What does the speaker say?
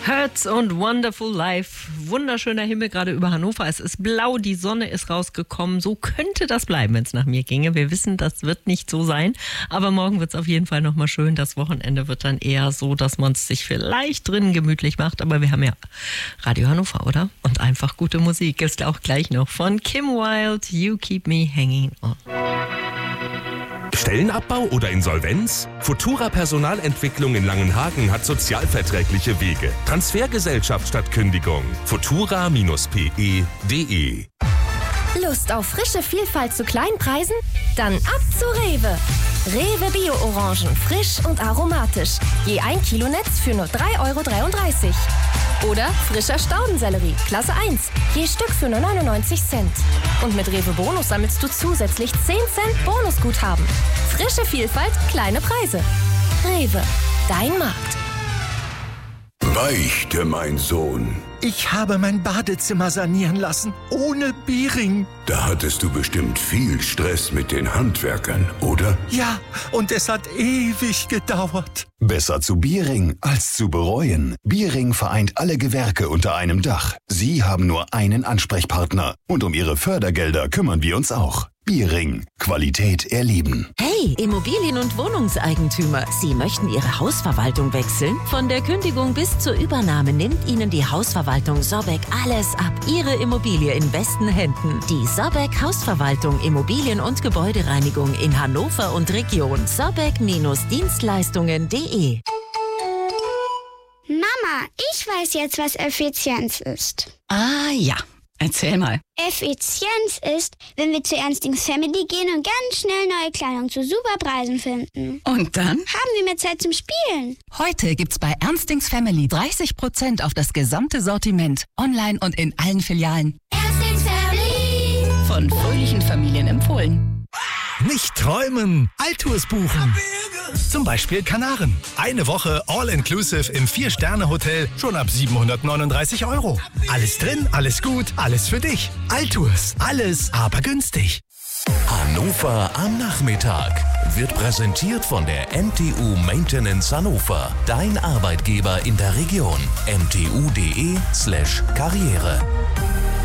Hertz und Wonderful Life. Wunderschöner Himmel gerade über Hannover. Es ist blau, die Sonne ist rausgekommen. So könnte das bleiben, wenn es nach mir ginge. Wir wissen, das wird nicht so sein. Aber morgen wird es auf jeden Fall nochmal schön. Das Wochenende wird dann eher so, dass man es sich vielleicht drinnen gemütlich macht. Aber wir haben ja Radio Hannover, oder? Und einfach gute Musik ist auch gleich noch von Kim Wilde. You Keep Me Hanging On. Stellenabbau oder Insolvenz? Futura Personalentwicklung in Langenhagen hat sozialverträgliche Wege. Transfergesellschaft statt Kündigung. futura-pe.de. Lust auf frische Vielfalt zu kleinen Preisen? Dann ab zu Rewe. Rewe Bio-Orangen, frisch und aromatisch. Je 1 Kilo Netz für nur 3,33 €. Oder frischer Staudensellerie, Klasse 1, je Stück für nur 99 Cent. Und mit Rewe Bonus sammelst du zusätzlich 10 Cent Bonusguthaben. Frische Vielfalt, kleine Preise. Rewe, dein Markt. Beichte, mein Sohn. Ich habe mein Badezimmer sanieren lassen, ohne Biering. Da hattest du bestimmt viel Stress mit den Handwerkern, oder? Ja, und es hat ewig gedauert. Besser zu Biering als zu bereuen. Biering vereint alle Gewerke unter einem Dach. Sie haben nur einen Ansprechpartner. Und um Ihre Fördergelder kümmern wir uns auch. Biering. Qualität erleben. Hey, Immobilien- und Wohnungseigentümer, Sie möchten Ihre Hausverwaltung wechseln? Von der Kündigung bis zur Übernahme nimmt Ihnen die Hausverwaltung Sobek alles ab. Ihre Immobilie in besten Händen. Die Sobek Hausverwaltung, Immobilien- und Gebäudereinigung in Hannover und Region. Sobek-Dienstleistungen.de. Mama, ich weiß jetzt, was Effizienz ist. Ah ja, erzähl mal. Effizienz ist, wenn wir zu Ernstings Family gehen und ganz schnell neue Kleidung zu super Preisen finden. Und dann? Haben wir mehr Zeit zum Spielen. Heute gibt's bei Ernstings Family 30% auf das gesamte Sortiment. Online und in allen Filialen. Ernstings Family. Von fröhlichen Familien empfohlen. Nicht träumen, Altours buchen. Zum Beispiel Kanaren. Eine Woche All-Inclusive im 4-Sterne-Hotel schon ab 739 €. Alles drin, alles gut, alles für dich. Altours, alles aber günstig. Hannover am Nachmittag wird präsentiert von der MTU Maintenance Hannover. Dein Arbeitgeber in der Region. mtu.de/karriere.